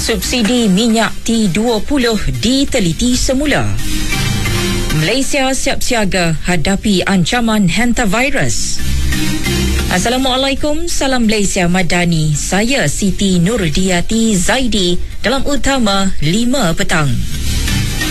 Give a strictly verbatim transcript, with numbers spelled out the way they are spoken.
Subsidi minyak T dua puluh diteliti semula. Malaysia siap siaga hadapi ancaman hantavirus. Assalamualaikum, salam Malaysia Madani. Saya Siti Nurdiati Zaidi dalam Utama lima petang.